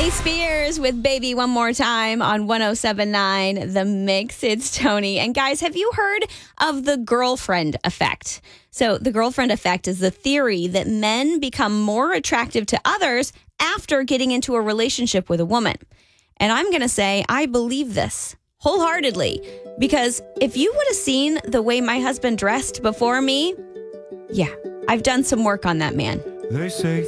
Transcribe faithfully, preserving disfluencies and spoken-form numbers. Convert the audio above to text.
Britney Spears with Baby One More Time on one oh seven point nine The Mix. It's Tony. And guys, have you heard of the girlfriend effect? So the girlfriend effect is the theory that men become more attractive to others after getting into a relationship with a woman. And I'm going to say I believe this wholeheartedly, because if you would have seen the way my husband dressed before me, yeah, I've done some work on that man. They say